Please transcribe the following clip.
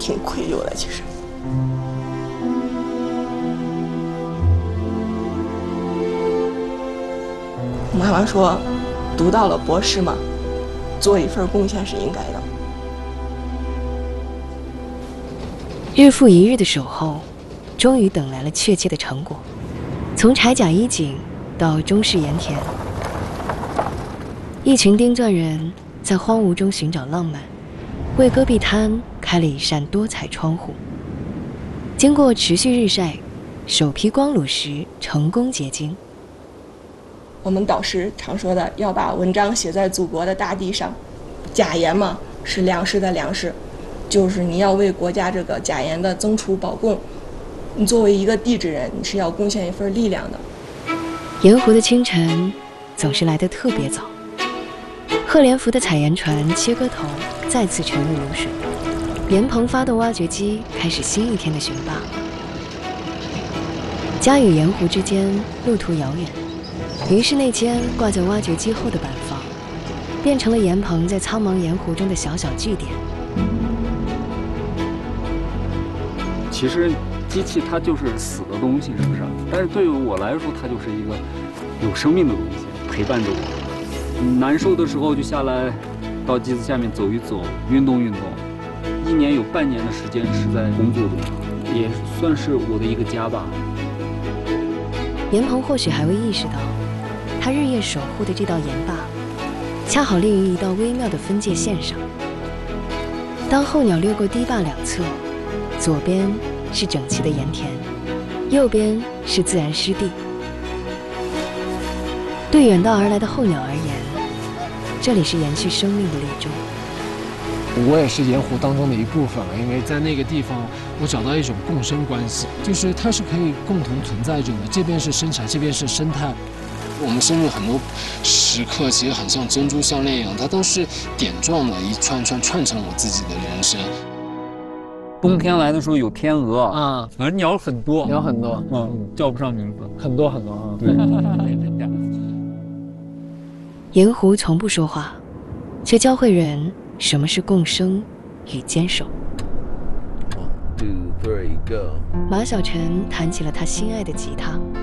挺愧疚的。其实，我妈妈说，读到了博士嘛，做一份贡献是应该的。 日复一日的守候，终于等来了确切的成果。从柴甲一井到中式盐田，一群丁钻人在荒芜中寻找浪漫，为戈壁滩开了一扇多彩窗户。经过持续日晒，首批光卤石成功结晶。 我们导师常说的，要把文章写在祖国的大地上。钾盐嘛，是粮食的粮食，就是你要为国家这个钾盐的增储保供。你作为一个地质人，你是要贡献一份力量的。 盐湖的清晨总是来得特别早，赫连福的采盐船切割头再次沉入卤水，盐棚发动挖掘机开始新一天的寻霸。家与盐湖之间路途遥远，于是那间挂在挖掘机后的板房变成了盐棚在苍茫盐湖中的小小据点。 其实机器它就是死的东西，是不是？但是对于我来说，它就是一个有生命的东西，陪伴着我。难受的时候就下来到机子下面走一走，运动运动。1年有半年的时间是在工作中，也算是我的一个家吧。 严鹏或许还未意识到，他日夜守护的这道盐坝，恰好立于一道微妙的分界线上。当候鸟掠过堤坝两侧，左边是整齐的盐田，右边是自然湿地。对远道而来的候鸟而言，这里是延续生命的绿洲。 我也是盐湖当中的一部分了，因为在那个地方，我找到一种共生关系，就是它是可以共同存在着的。这边是生产，这边是生态。我们生命很多时刻其实很像珍珠项链一样，它都是点状的，一串串串成我自己的人生。 冬天来的时候有天鹅啊， 反正鸟很多， 鸟很多， 叫不上名字， 很多很多啊。 对。 盐湖从不说话，却教会人什么是共生与坚守。 1, 2, 3, go。 马小晨弹起了他心爱的吉他，